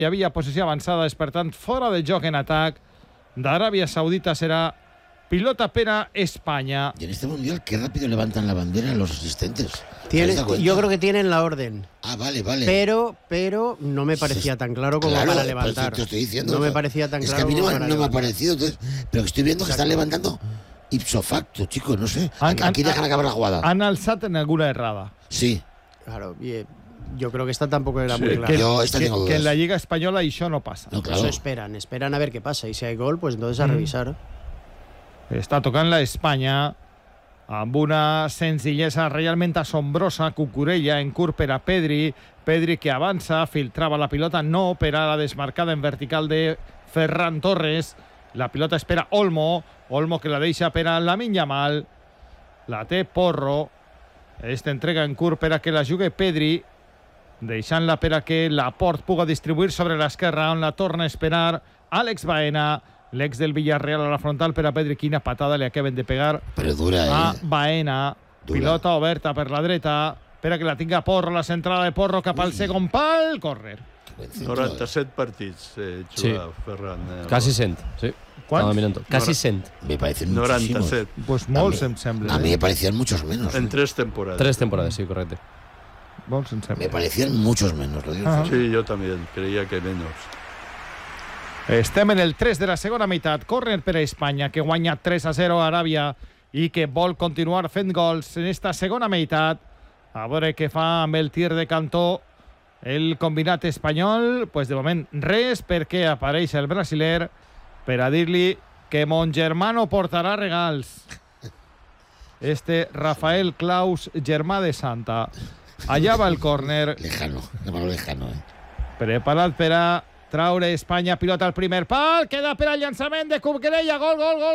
hi havia possessió avançada, és per tant fora de joc en atac d'Aràbia Saudita. Serà pilota per a España. Y en este mundial, qué rápido levantan la bandera los asistentes. Yo creo que tienen la orden. Ah, vale, vale. Pero no me parecía tan claro como para levantar. Te estoy diciendo. No me parecía tan claro. Es que a mí no me ha parecido. Entonces, pero estoy viendo que están levantando ipso facto, chicos, no sé. Aquí dejan acabar la jugada. Han alçat en alguna errada. Sí. Claro, yo creo que esta tampoco era muy clara. Que en la Lliga Espanyola això no passa. No, claro. Eso esperan a ver qué pasa. Y si hay gol, pues entonces a revisar. Està tocant la Espanya amb una senzillesa realment assombrosa. Cucurella en curt per a Pedri. Pedri que avança, filtrava la pilota, no per a la desmarcada en vertical de Ferran Torres. La pilota espera Olmo. Olmo que la deixa per a Lamine Yamal. La té Porro. Esta entrega en curt per a que la jugui Pedri, deixant-la per a que Laporte puga distribuir sobre l'esquerra, on la torna a esperar Àlex Baena. L'ex del Villarreal a la frontal per a Pedri. Quina patada li acaben de pegar a Baena. Pilota oberta per la dreta per a que la tinga Porro, la centrada de Porro cap al segon pal. Córner. 97 partits juga Ferran. Quasi 100, sí. ¿Cuántos? Casi 100. Me parecen muchísimos. 97. Pues molts, em sembla. A mí me parecían muchos menos. En 3 temporadas. 3 temporadas, sí, correcto. Molts, em sembla. Me parecían muchos menos, lo digo. Sí, yo también, creía que menos. Estem en el 3 de la segona meitat. Córner per a Espanya, que guanya 3-0 a Aràbia i que vol continuar fent gols en esta segona meitat. A veure què fa amb el tir de cantó el combinat espanyol. Pues de moment res, perquè apareix el brasiler per a dir-li que mon germano portarà regals. Este Rafael Claus, germà de Santa. Allà va el córner. Lejano, demano lejano, Preparat per a traure Espanya, pilota al primer pal, queda per al llançament de Cucurella, gol,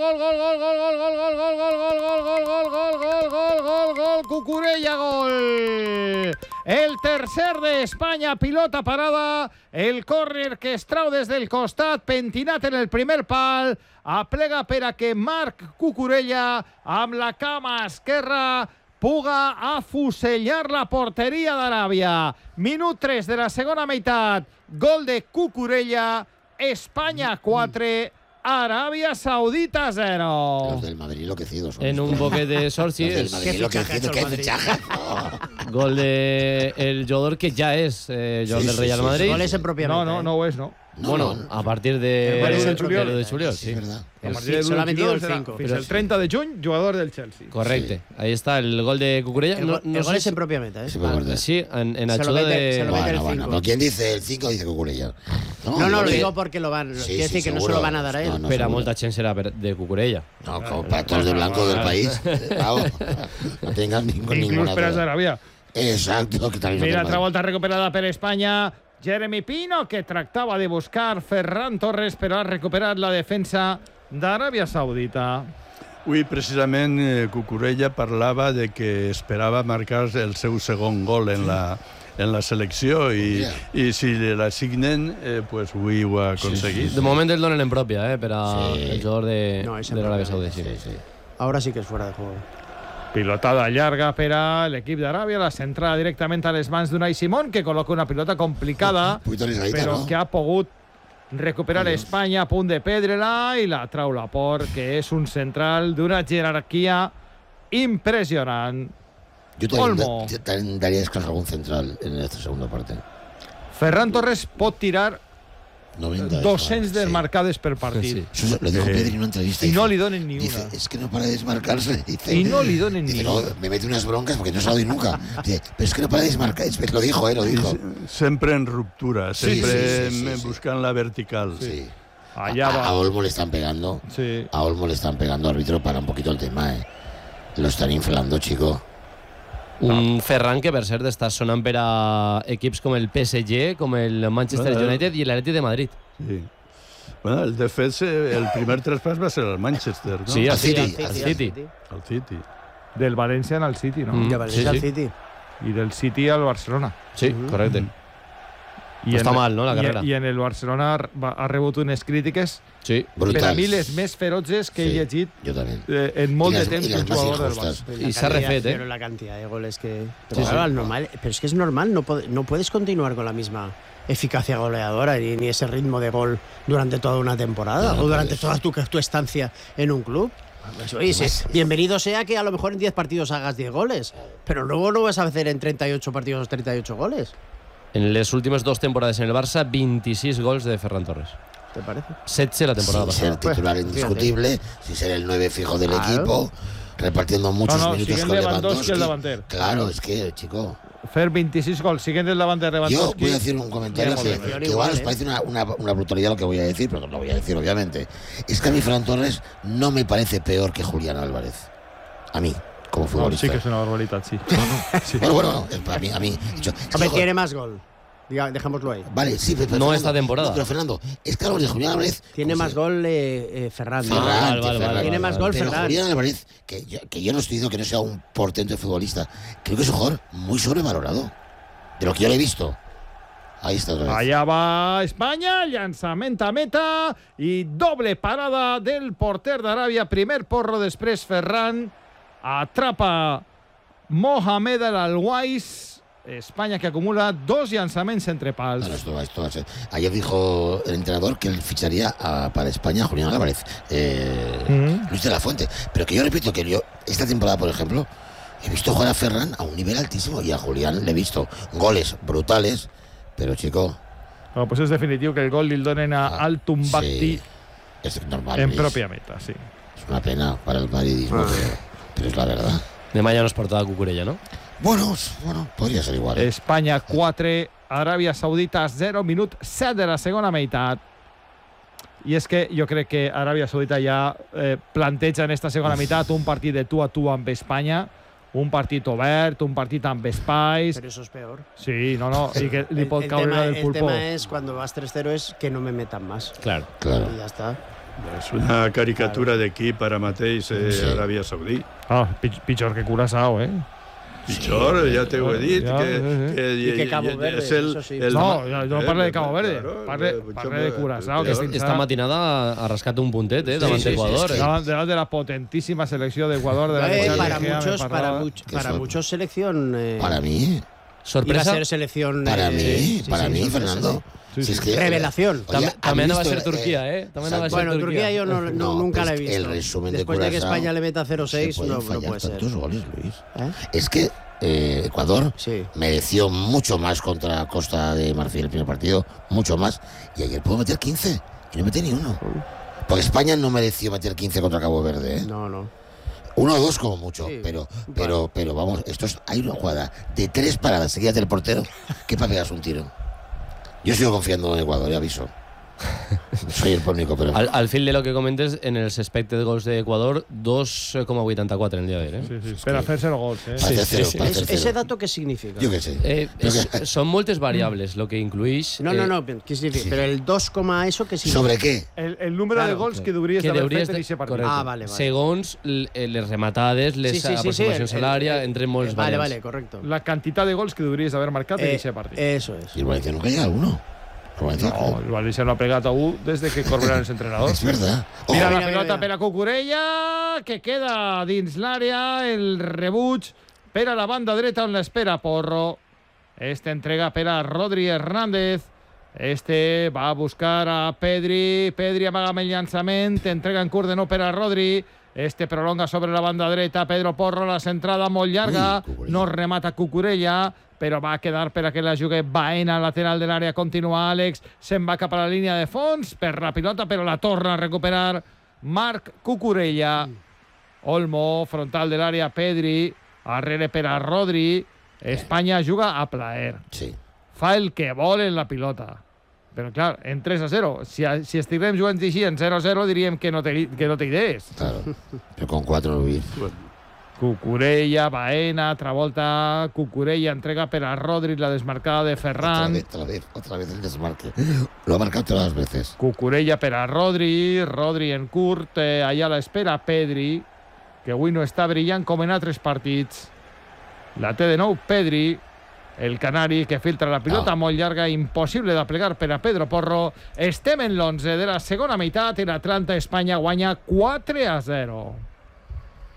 Cucurella, gol! El tercer de Espanya, pilota parada, el córner que es trau des del costat, pentinat en el primer pal, aplega per a que Marc Cucurella, amb la cama esquerra, puga afusellar la porteria d'Aràbia. Minut 3 de la segona meitat. Gol de Cucurella. Espanya 4, Aràbia Saudita 0. Los del Madrid enloquecidos. En un boquete de Sorsi. Los del Madrid enloquecidos. ¿Qué fichaje? Gol de el jugador que ya es jugador del Real Madrid. Goles en propia meta. No ho és, no. Bueno, a partir de Juliol, sí. Es verdad. Se lo ha metido el 5. Fins el 30 de juny, jugador del Chelsea. Correcto. Sí. Ahí está el gol de Cucurella. El gol es en propia meta, ¿eh? Sí, en ayuda de... Se lo mete el 5. Bueno, ¿quién dice el 5? Dice Cucurella. No, lo digo porque lo van... Quiere decir que no se lo van a dar a él. Pero molta chance será de Cucurella. No, como para todos de blanco del país. No tengan ninguna Inclús per a Aràbia. Exacto. Mira, altra volta recuperada per Espanya. Jeremy Pino, que tractava de buscar Ferran Torres, però ha recuperat la defensa d'Aràbia Saudita. Avui, precisament, Cucurella parlava de que esperava marcar el seu segon gol en la selecció i si l'assignen, pues avui ho ha aconseguit. De moment el donen en pròpia, per al jugador de l'Aràbia Saudita. Ahora sí que es fuera de juego. Pilotada llarga per a l'equip d'Aràbia, la centrada directament a les mans d'Unai Simón, que col·loca una pilota complicada, però que ha pogut recuperar Espanya a punt de perdre-la i la trau Laporte, que és un central d'una jerarquia impressionant. Yo también daría descanso a algún central en esta segunda parte. Ferran Torres pot tirar 90 200 desmarcades per partit. Sí. Eso lo dijo Pedri en una entrevista. Y no li donen ni dice, una. Es que no para de desmarcarse. Dice, y no li donen ni no, una. Me mete unas broncas porque no se lo doy nunca. Dice, pero es que no para de desmarcar. Lo dijo, lo dijo. Siempre en ruptura, siempre buscan la vertical. Sí. Allá va. A Olmo le están pegando. Sí. A Olmo le están pegando. Árbitro, para un poquito el tema. Lo están inflando, chico. Un Ferran que, per cert, està sonant per a equips com el PSG, com el Manchester United i l'Atlètic de Madrid. Sí. Bueno, de fet, el primer traspàs va ser al Manchester, no? Sí, al City. Al City. Del València al City, no? De València al City. I del City al Barcelona. Sí, correcte. I està mal, no, la carrera. I en el Barcelona ha rebut unes crítiques per a mi les més ferotges que he llegit en molt de temps un jugador del Barça. Y se ha refet, Pero la cantidad de goles que... Pero claro, al normal, pero es que es normal, no puedes continuar con la misma eficacia goleadora ni ese ritmo de gol durante toda una temporada o durante toda tu estancia en un club. Pues, oye, bienvenido sea que a lo mejor en 10 partidos hagas 10 goles, pero luego no vas a hacer en 38 partidos 38 goles. En les últimes 2 temporades en el Barça, 26 gols de Ferran Torres. ¿Te parece? 7 la temporada Sin pasada. ser titular indiscutible, sin ser el 9 fijo del equipo, repartiendo muchos minutos con Lewandowski. Claro, es que, chico... Fer, 26 gols, siguiente el davanter Lewandowski. Yo voy a decir un comentario que igual os parece una brutalidad lo que voy a decir, pero lo voy a decir obviamente. Es que a mí Ferran Torres no me parece peor que Julián Álvarez. A mí, como futbolista. Sí que es una barbaridad, sí. Sí. Bueno, para mí. Hombre, tiene más gol. Dejémoslo ahí. Vale, sí, pero no Fernando, esta temporada. No, pero Fernando, es que Álvarez, Julián Álvarez... Tiene más gol Ferran. Vale. Tiene más gol Ferran. Julián Álvarez, que yo no estoy diciendo que no sea un portento futbolista, creo que es un jugador muy sobrevalorado. De lo que yo le he visto. Ahí está otra vez. Allà va Espanya, llançament a meta i doble parada del porter d'Aràbia. Primer porro, després Ferran. Atrapa Mohamed Al-Alwais. España que acumula 2 llançaments entre pals. Bueno, esto va a ser. Ayer dijo el entrenador que él ficharía para España a Julián Álvarez. Luis de la Fuente. Pero que yo repito que yo, esta temporada, por ejemplo, he visto jugar a Ferran a un nivel altísimo y a Julián le he visto goles brutales, pero chico... Bueno, pues es definitivo que el gol li donen a Al-Tumbati es normal, en pròpia meta, sí. Es una pena para el madridismo, pero es la verdad. Demà ja no es porta Cucurella, no? Bueno, podria ser igual. Espanya 4, Aràbia Saudita 0, minut 7 de la segona meitat. I és que jo crec que Aràbia Saudita ja planteja en esta segona meitat un partit de tu a tu amb Espanya, un partit obert, un partit amb espais. Pero eso es peor. Sí, no, y que li pot caure del pulpo. El tema es cuando vas 3-0 es que no me metan más. Claro. Y ya está. És una caricatura d'equip ara mateix Aràbia Saudí. Pitjor que Curaçao, Pitjor, ja t'ho he dit. I que Cabo Verde, eso sí. No, no parle de Cabo Verde, parle de Curaçao. Esta matinada ha rascat un puntet davant d'Equador. Davant de la potentíssima selecció d'Equador. Para muchos selección... Para mí. Sorpresa. Iba a ser selección... Para mí, Fernando. Sí. Si es que, revelación. También va a ser Turquía, Bueno, Turquía yo nunca la he visto. El resumen después de que España le meta 0-6, no puede ser. Tantos goles, Luis. Es que Ecuador mereció mucho más contra Costa de Marfil el primer partido, mucho más. Y ayer pudo meter 15 y no metió ni uno. Porque España no mereció meter 15 contra Cabo Verde. No. 1 o 2 como mucho, pero vamos, hay una jugada de 3 paradas seguidas del portero que para pegarse un tiro. Yo sigo confiando en Ecuador, ya aviso. Soy el pórnico, pero... Al fil de lo que comentes, en els expected goals d'Equador, 2,84 en el dia d'ahir. Sí. Per a fer 0 gols. ¿Ese dato qué significa? Yo qué sé. Son moltes variables lo que incluís. No, ¿qué significa? Pero el 2, ¿eso qué significa? ¿Sobre qué? El número de gols que deuries d'haver fet en aquest partit. Vale. Segons les rematades, les aproximacions a l'àrea, entre molts variants. Vale, correcto. La cantidad de gols que deuries d'haver marcat en aquest partit. Eso es. Y el Valencia nunca llega a 1. No, el Valencia no ha pegat a 1 desde que Corberán es entrenador. Es verdad. Mira la pelota per a Cucurella, que queda dins l'àrea, el rebuig per a la banda dreta on l'espera Porro. Entrega per a Rodri Hernández. Va a buscar a Pedri. Pedri amaga amb el llançament. Entrega en curt de nou per a Rodri. Prolonga sobre la banda dreta. Pedro Porro, la centrada molt llarga. No remata Cucurella, però va a quedar per a que la jugui Baena, lateral de l'àrea. Continua Àlex, se'n va cap a la línia de fons per la pilota, però la torna a recuperar Marc Cucurella. Olmo, frontal de l'àrea, Pedri, arrere per a Rodri. Espanya juga a plaer. Sí. Fa el que vol en la pilota. Però, clar, en 3-0. Si estiguem jugant així en 0-0, diríem que no té idees. Claro. Pero con 4 Luis. Cucurella, Baena, otra volta, Cucurella entrega per a Rodri, la desmarcada de Ferran. Otra vez el desmarque. Lo ha marcado todas las veces. Cucurella per a Rodri, Rodri en curt, allà l'espera Pedri, que avui no està brillant com en altres partits. La té de nou Pedri, el canari que filtra la pilota molt llarga, impossible de plegar per a Pedro Porro. Estem en l'11 de la segona meitat i l'Atlanta Espanya guanya 4-0.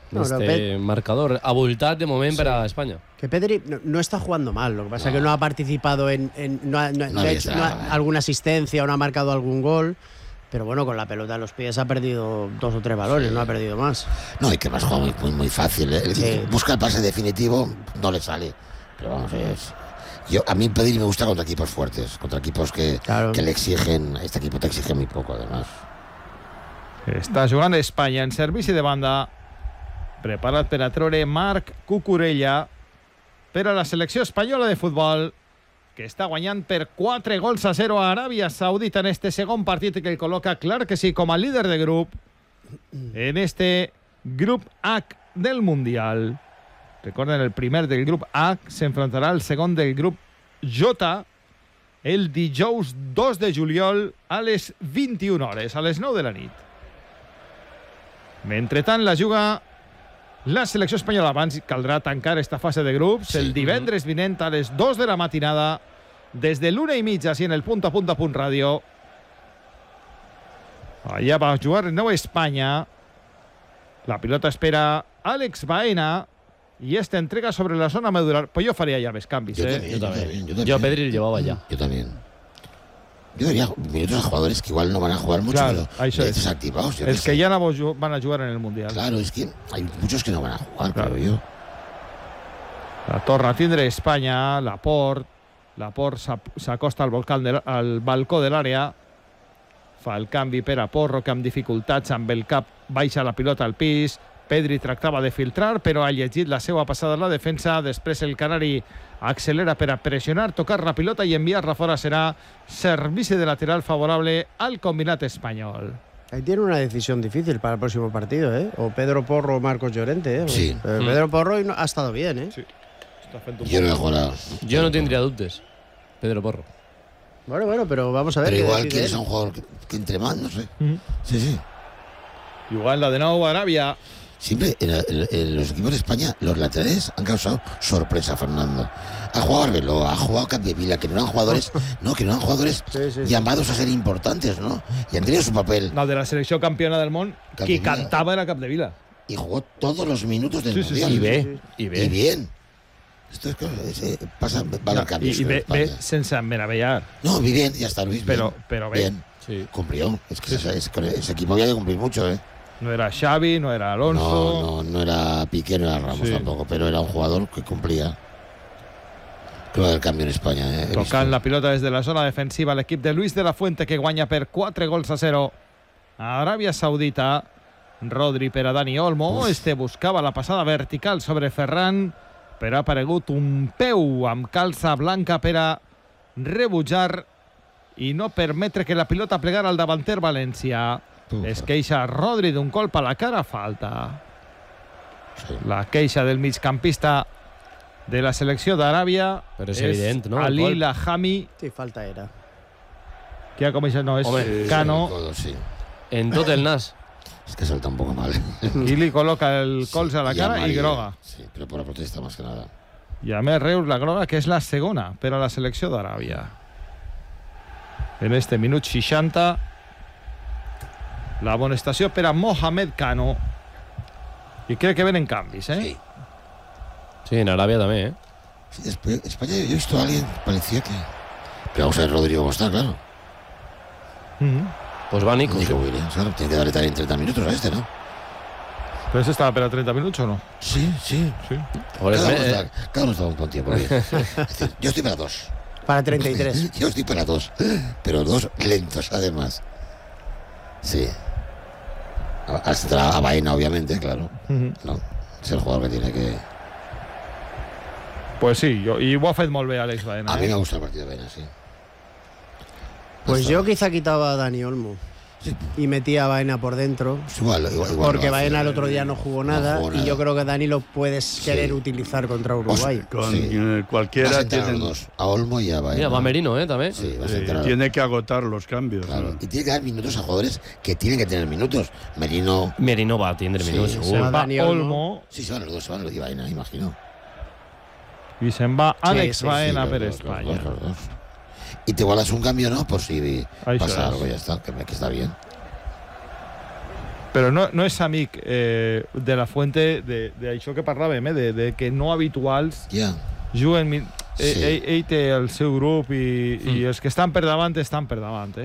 No, marcador abultat de moment per a Espanya. Que Pedri no está jugando mal, lo que pasa es que no ha participado no ha hecho alguna asistencia o no ha marcado algún gol, pero bueno, con la pelota en los pies ha perdido 2 o 3 balones, no ha perdido más. No, y que más juega muy fácil, ¿eh? Busca el pase definitivo, no le sale, pero vamos, a mí Pedri me gusta contra equipos fuertes, contra equipos que le exigen. Este equipo te exige muy poco, además. Està jugant Espanya en servici de banda, preparat per a treure Marc Cucurella per a la selecció espanyola de futbol, que està guanyant per 4-0 a Aràbia Saudita en este segon partit que el col·loca, clar que sí, com a líder de grup en este grup H del Mundial. Recorden, el primer del grup H s'enfrontarà al segon del grup J el dijous 2 de juliol a les 21 hores, a les 9 de la nit. Mentretant la juga la selecció espanyola. Abans caldrà tancar esta fase de grups el divendres vinent a les 2 de la matinada des de l'1:30 així en el Punt a Punt Ràdio. Allà va jugar de nou Espanya. La pilota espera Àlex Baena y esta entrega sobre la zona medular. Pues yo faría ya més canvis. Yo también. Yo a Pedri le llevaba ya. Yo también. Yo daría minutos a jugadores que igual no van a jugar mucho, claro, pero desactivados. Es que ya no van a jugar en el Mundial. Claro, es que hay muchos que no van a jugar, claro, creo yo. La torna a tindre Espanya, Laporte s'acosta al balcó de l'àrea, fa el canvi per a Porro, que amb dificultats amb el cap baixa la pilota al pis. Pedri tractava de filtrar, però ha llegit la seva passada a la defensa. Després el canari accelera per a pressionar, tocar la pilota i enviar-la fora. Serà servici de lateral favorable al combinat espanyol. Ahí tiene una decisión difícil para el próximo partido, ¿eh? O Pedro Porro o Marcos Llorente, ¿eh? Sí. Pedro Porro ha estado bien, ¿eh? Sí. Yo no tendría dudas. Pedro Porro. Bueno, pero vamos a ver. Pero igual quieres a un jugador que entre más, no sé. Sí. Igual la de nou Arabia. Siempre en los equipos de España los laterales han causado sorpresa, Fernando. Ha jugado Arbeloa, ha jugado Capdevila, que no eran jugadores, llamados a ser importantes, ¿no? Y han tenido su papel. La de la selección campeona del mundo, que cantaba era Capdevila. Y jugó todos los minutos del Mundial. Y bien. Esto es claro, pasa, van a cambiar. Y ve sense meravellar. No, bien, ya está Luis. Pero bien. Sí. Cumplió. Es que ese equipo había que cumplir mucho, ¿eh? No era Xavi, no era Alonso. No era Piqué, no era Ramos tampoco, pero era un jugador que cumplía. Creo del cambio en España, ¿eh? Tocant la pilota des de la zona defensiva l'equip de Luis de la Fuente, que guanya per 4-0 a Aràbia Saudita. Rodri per a Dani Olmo. Este buscava la passada vertical sobre Ferran, però ha aparegut un peu amb calça blanca per a rebutjar i no permetre que la pilota plegara al davanter València. Es queixa Rodri d'un colp a la cara, falta. La queixa del migcampista de la selecció d'Aràbia és evident, ¿no? Ali Lahami. Sí, falta era. Que ha començat, no, és Cano. En tot el nas. Es que salta un poco mal. Y le coloca el colze a la cara y groga. Sí, pero por la protesta más que nada. I a més Reus la groga, que és la segona per a la selecció d'Aràbia. En este minut 60, la amonestació per a Mohamed Cano. I crec que venen canvis, ¿eh? Sí, en Arabia también, ¿eh? Sí, España, yo he visto a alguien, parecía que... Pero vamos a ver Rodrigo cómo está, claro. Pues va Nico. Nico Williams, claro, tiene que darle también 30 minutos a este, ¿no? ¿Pero ese estaba para 30 minutos o no? Sí. Cada uno está con tiempo. Es decir, yo estoy para 2. Para 33. Yo estoy para 2, pero 2 lentos además. Sí. Hasta a Baena, obviamente, claro. No, es el jugador que tiene que... Pues sí, y ho ha fet molt bé Àlex Baena. A mí me gusta el partido de Baena, sí. Pues yo quizá quitaba a Dani Olmo. Sí. Y metía a Baena por dentro. Pues igual porque Baena el otro día no jugó nada. Y yo creo que Dani lo puedes querer utilizar contra Uruguay. Con cualquiera tienen dos, a Olmo y a Baena. Mira, va Merino, también. Sí, tiene que agotar los cambios. Claro. Y tiene que dar minutos a jugadores que tienen que tener minutos. Merino va a tener minutos, Se'n seguro. va Olmo. Sí, se van los dos, se van los de Baena, imagino. I se'n va Àlex Baena per Espanya. Los dos. Y te igualas un cambio, ¿no? Por si Ahí pasa es. algo, ya está, que está bien. Però no és amic de la Fuente d'això que parlàvem, de que no habituals juguen... Ell té el seu grup i els que estan per davant.